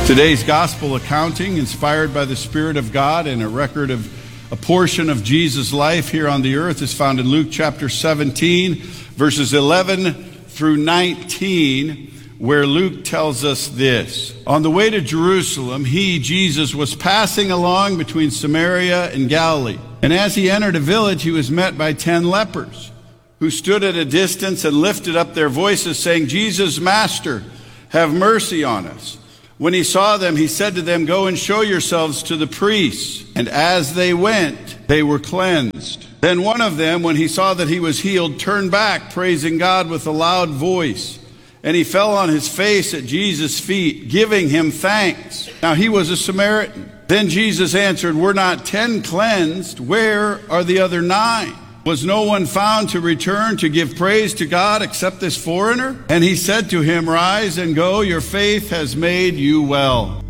Today's gospel accounting, inspired by the Spirit of God and a record of a portion of Jesus' life here on the earth, is found in Luke chapter 17, verses 11 through 19, where Luke tells us this. On the way to Jerusalem, he, Jesus, was passing along between Samaria and Galilee. And as he entered a village, he was met by 10 lepers, who stood at a distance and lifted up their voices, saying, "Jesus, Master, have mercy on us." When he saw them, he said to them, "Go and show yourselves to the priests." And as they went, they were cleansed. Then one of them, when he saw that he was healed, turned back, praising God with a loud voice. And he fell on his face at Jesus' feet, giving him thanks. Now he was a Samaritan. Then Jesus answered, "Were not 10 cleansed? Where are the other 9? Was no one found to return to give praise to God except this foreigner?" And he said to him, "Rise and go, your faith has made you well."